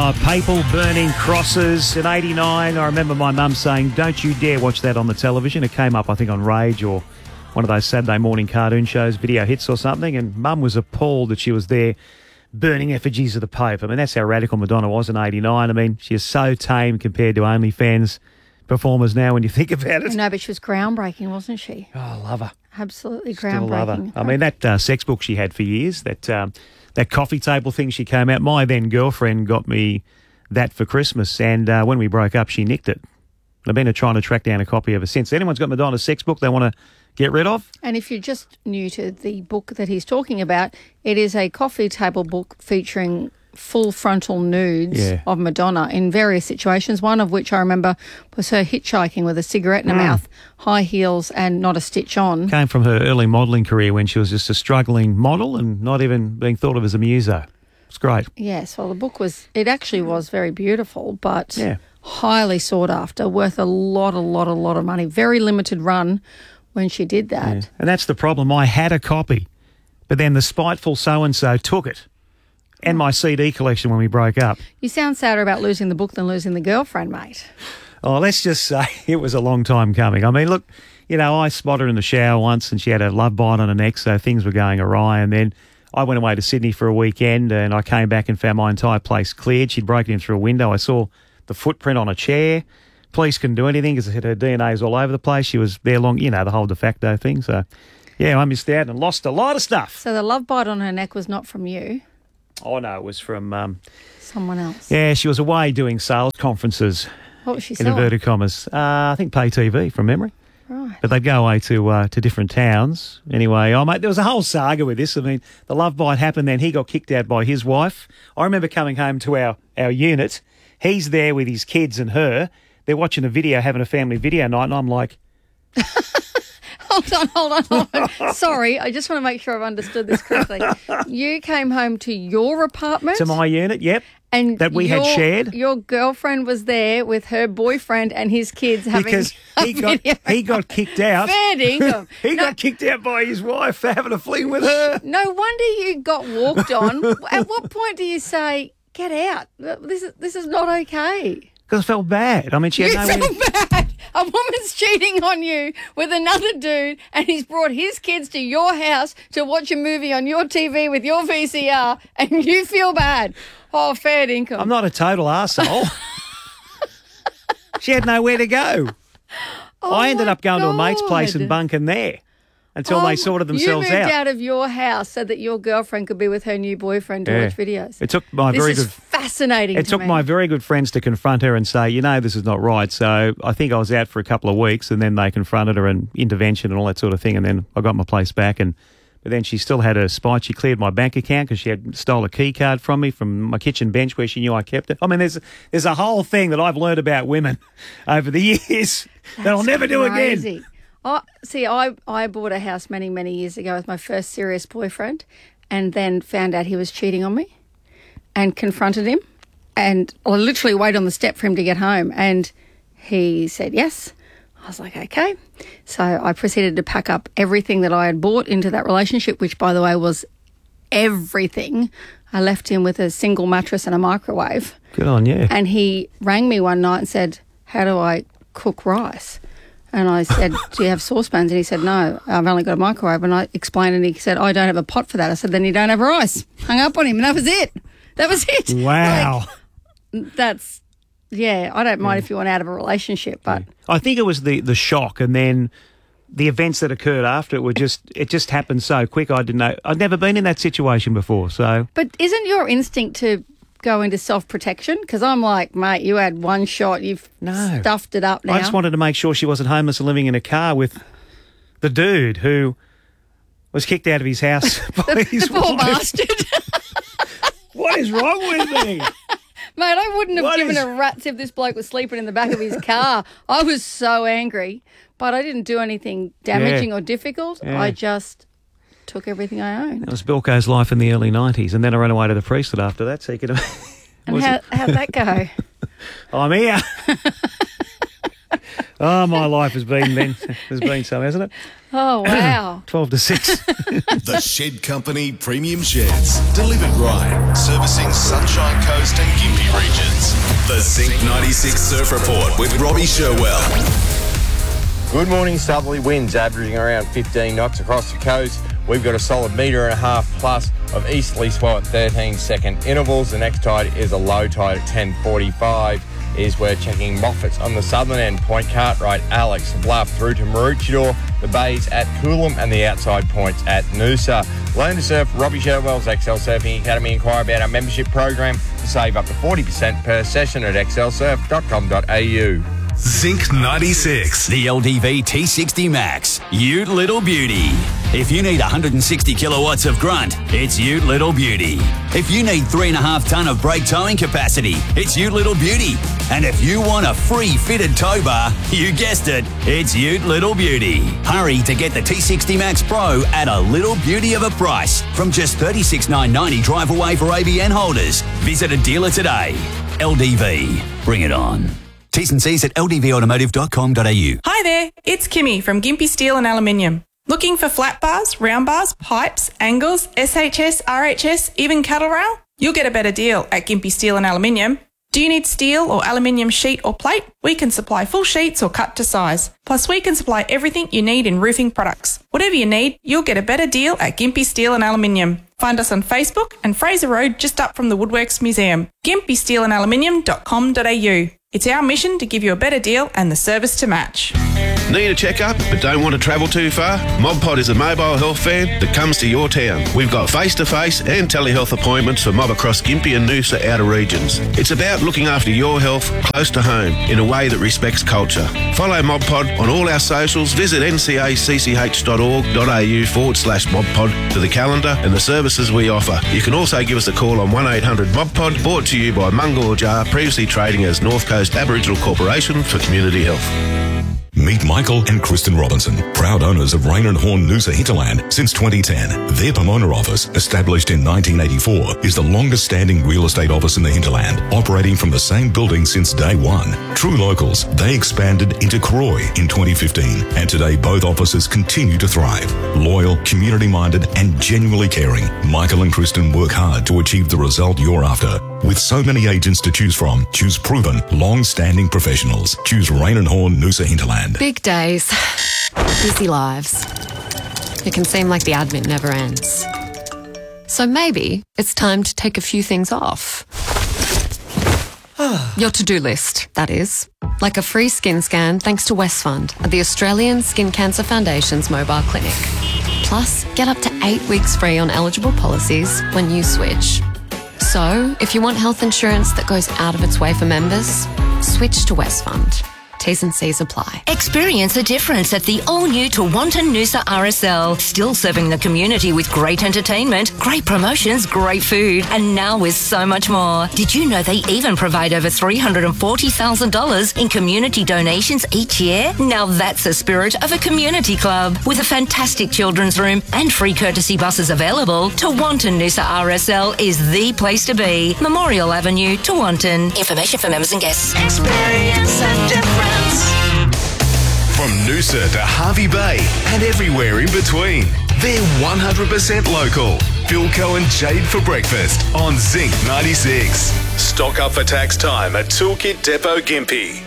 Papal burning crosses in 89. I remember my mum saying, don't you dare watch that on the television. It came up, I think, on Rage or one of those Saturday morning cartoon shows, Video Hits or something, and Mum was appalled that she was there burning effigies of the Pope. I mean, that's how radical Madonna was in 89. I mean, she is so tame compared to OnlyFans performers now when you think about it. No, but she was groundbreaking, wasn't she? Oh, I love her. Absolutely Still groundbreaking. love her. I mean, that sex book she had for years, that coffee table thing she came out, my then girlfriend got me that for Christmas, and when we broke up, she nicked it. I've been trying to track down a copy ever since. Anyone's got Madonna's sex book they want to get rid of? And if you're just new to the book that he's talking about, it is a coffee table book featuring full frontal nudes of Madonna in various situations, one of which I remember was her hitchhiking with a cigarette in her mouth, high heels and not a stitch on. Came from her early modelling career when she was just a struggling model and not even being thought of as a muso. It's great. Yes, well, the book was very beautiful, but highly sought after, worth a lot of money. Very limited run when she did that. Yeah. And that's the problem. I had a copy, but then the spiteful so-and-so took it. And my CD collection when we broke up. You sound sadder about losing the book than losing the girlfriend, mate. Oh, let's just say it was a long time coming. I mean, look, you know, I spotted her in the shower once and she had a love bite on her neck, so things were going awry. And then I went away to Sydney for a weekend and I came back and found my entire place cleared. She'd broken in through a window. I saw the footprint on a chair. Police couldn't do anything because her DNA is all over the place. She was there long, you know, the whole de facto thing. So, yeah, I missed out and lost a lot of stuff. So the love bite on her neck was not from you? Oh, no, it was from... someone else. Yeah, she was away doing sales conferences. What was she in selling? inverted commas. I think pay TV from memory. Right. But they'd go away to different towns. Anyway, mate, there was a whole saga with this. I mean, the love bite happened, then he got kicked out by his wife. I remember coming home to our unit. He's there with his kids and her. They're watching a video, having a family video night, and I'm like... Hold on. Sorry, I just want to make sure I've understood this correctly. You came home to your apartment? To my unit, yep. And that we had shared. Your girlfriend was there with her boyfriend and his kids having because he got kicked out. Fair dinkum. He got kicked out by his wife for having a fling with her. No wonder you got walked on. At what point do you say, get out? This is not okay? Because I felt bad. I mean, she had felt bad. A woman's cheating on you with another dude and he's brought his kids to your house to watch a movie on your TV with your VCR and you feel bad. Oh, fair dinkum. I'm not a total arsehole. She had nowhere to go. I ended up going to a mate's place and bunking there until they sorted themselves out. You moved out of your house so that your girlfriend could be with her new boyfriend to watch videos. It took my This is fascinating. It took my very good friends to confront her and say, you know, this is not right. So I think I was out for a couple of weeks and then they confronted her and intervention and all that sort of thing. And then I got my place back. But then she still had her spite. She cleared my bank account because she had stole a key card from me from my kitchen bench where she knew I kept it. I mean, there's a whole thing that I've learned about women over the years that I'll never do again. I bought a house many, many years ago with my first serious boyfriend and then found out he was cheating on me and confronted him. And I literally waited on the step for him to get home and he said yes. I was like, okay. So I proceeded to pack up everything that I had bought into that relationship, which, by the way, was everything. I left him with a single mattress and a microwave. Good on you. And he rang me one night and said, how do I cook rice? And I said, do you have saucepans? And he said, no, I've only got a microwave. And I explained and he said, I don't have a pot for that. I said, then you don't have rice. Hung up on him and that was it. That was it. Wow. That's... Yeah, I don't mind if you want out of a relationship, but... I think it was the shock and then the events that occurred after it just happened so quick. I didn't know. I'd never been in that situation before, so... But isn't your instinct to go into self-protection? Because I'm like, mate, you had one shot, you've stuffed it up now. I just wanted to make sure she wasn't homeless and living in a car with the dude who was kicked out of his house by his wife. Poor bastard. What is wrong with me? Mate, I wouldn't have given a rat's if this bloke was sleeping in the back of his car. I was so angry, but I didn't do anything damaging or difficult. Yeah. I just took everything I owned. That was Bilko's life in the early 90s, and then I ran away to the priesthood after that, so you could... And how'd that go? I'm here. Oh, my life has been some, hasn't it? Oh, wow. 12 to 6. The Shed Company Premium Sheds. Delivered right. Servicing Sunshine Coast and Gympie region. The Zinc 96 Surf Report with Robbie Sherwell. Good morning. Southerly winds averaging around 15 knots across the coast. We've got a solid 1.5 metre plus of easterly swell at 13-second intervals. The next tide is a low tide at 10:45. We're checking Moffat's on the southern end, Point Cartwright, Alex, Bluff through to Maroochydore, the bays at Coolum and the outside points at Noosa. Learn to surf. Robbie Sherwell's XL Surfing Academy. Inquire about our membership program to save up to 40% per session at xlsurf.com.au. Zinc 96. The LDV T60 Max, Ute Little Beauty. If you need 160 kilowatts of grunt, it's Ute Little Beauty. If you need 3.5 tonne of brake towing capacity, it's Ute Little Beauty. And if you want a free fitted tow bar, you guessed it, it's Ute Little Beauty. Hurry to get the T60 Max Pro at a little beauty of a price from just $36,990 drive away for ABN holders. Visit a dealer today. LDV, bring it on. T's and C's at ldvautomotive.com.au. Hi there, it's Kimmy from Gympie Steel and Aluminium. Looking for flat bars, round bars, pipes, angles, SHS, RHS, even cattle rail? You'll get a better deal at Gympie Steel and Aluminium. Do you need steel or aluminium sheet or plate? We can supply full sheets or cut to size. Plus, we can supply everything you need in roofing products. Whatever you need, you'll get a better deal at Gympie Steel and Aluminium. Find us on Facebook and Fraser Road just up from the Woodworks Museum. gympiesteelandaluminium.com.au. It's our mission to give you a better deal and the service to match. Need a checkup but don't want to travel too far? MobPod is a mobile health van that comes to your town. We've got face-to-face and telehealth appointments for mob across Gympie and Noosa outer regions. It's about looking after your health close to home in a way that respects culture. Follow MobPod on all our socials. Visit ncacch.org.au/MobPod for the calendar and the services we offer. You can also give us a call on 1-800-MobPod, brought to you by Mungal Jar, previously trading as North Coast Aboriginal Corporation for Community Health. Meet Michael and Kristen Robinson, proud owners of Rain and Horn Noosa Hinterland since 2010. Their Pomona office, established in 1984, is the longest standing real estate office in the hinterland, operating from the same building since day one. True locals, they expanded into Croy in 2015, and today both offices continue to thrive. Loyal, community-minded and genuinely caring, Michael and Kristen work hard to achieve the result you're after. With so many agents to choose from, choose proven, long-standing professionals. Choose Rain and Horn Noosa Hinterland. Big days, busy lives. It can seem like the admin never ends. So maybe it's time to take a few things off. Your to-do list, that is. Like a free skin scan thanks to Westfund at the Australian Skin Cancer Foundation's mobile clinic. Plus, get up to 8 weeks free on eligible policies when you switch. So, if you want health insurance that goes out of its way for members, switch to Westfund. T's and C's apply. Experience the difference at the all-new Tewantin Noosa RSL. Still serving the community with great entertainment, great promotions, great food, and now with so much more. Did you know they even provide over $340,000 in community donations each year? Now that's the spirit of a community club. With a fantastic children's room and free courtesy buses available, Tewantin Noosa RSL is the place to be. Memorial Avenue, Tewantin. Information for members and guests. Experience the difference. From Noosa to Harvey Bay and everywhere in between, they're 100% local. Philco and Jade for breakfast on Zinc 96. Stock up for tax time at Toolkit Depot Gympie.